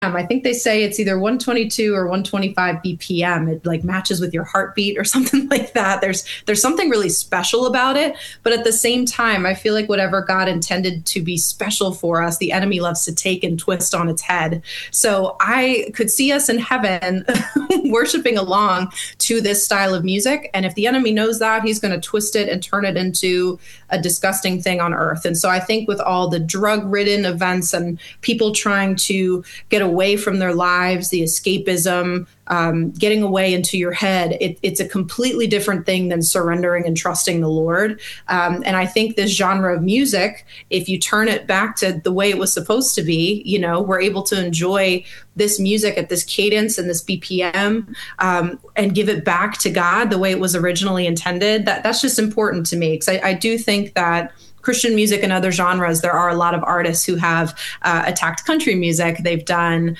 I think they say it's either 122 or 125 BPM. It like matches with your heartbeat or something like that. There's something really special about it. But at the same time, I feel like whatever God intended to be special for us, the enemy loves to take and twist on its head. So I could see us in heaven worshiping along to this style of music. And if the enemy knows that, he's going to twist it and turn it into a disgusting thing on earth. And so I think with all the drug-ridden events and people trying to get away from their lives, the escapism, getting away into your head, it's a completely different thing than surrendering and trusting the Lord. And I think this genre of music, if you turn it back to the way it was supposed to be, we're able to enjoy this music at this cadence and this BPM, and give it back to God the way it was originally intended. That's just important to me, because I do think that Christian music and other genres, there are a lot of artists who have attacked country music. They've done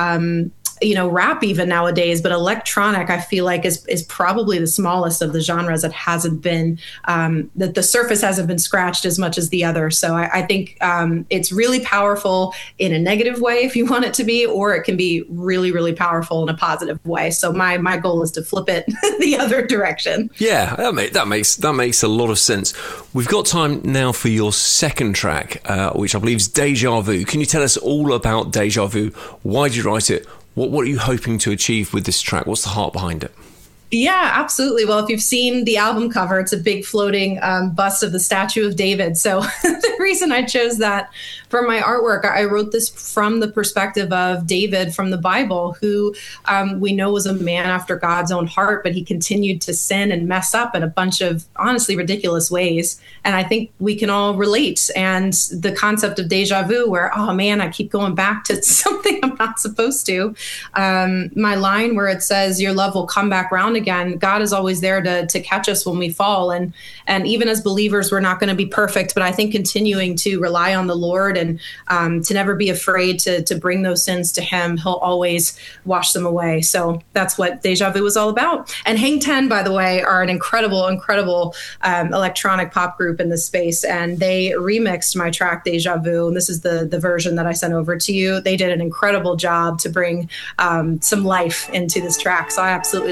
rap even nowadays, but electronic, I feel like is probably the smallest of the genres that hasn't been, that the surface hasn't been scratched as much as the other. So I think it's really powerful in a negative way if you want it to be, or it can be really, really powerful in a positive way. So my goal is to flip it the other direction. Yeah, that makes a lot of sense. We've got time now for your second track, which I believe is Deja Vu. Can you tell us all about Deja Vu? Why did you write it? What are you hoping to achieve with this track? What's the heart behind it? Yeah, absolutely. Well, if you've seen the album cover, it's a big floating bust of the Statue of David. So the reason I chose that for my artwork, I wrote this from the perspective of David from the Bible, who we know was a man after God's own heart, but he continued to sin and mess up in a bunch of honestly ridiculous ways. And I think we can all relate. And the concept of deja vu, where, oh man, I keep going back to something I'm not supposed to. My line where it says, your love will come back round again. God is always there to catch us when we fall. And even as believers, we're not going to be perfect, but I think continuing to rely on the Lord and to never be afraid to bring those sins to him, he'll always wash them away. So that's what Deja Vu was all about. And Hang 10, by the way, are an incredible electronic pop group in this space. And they remixed my track Deja Vu. And this is the version that I sent over to you. They did an incredible job to bring some life into this track. So I absolutely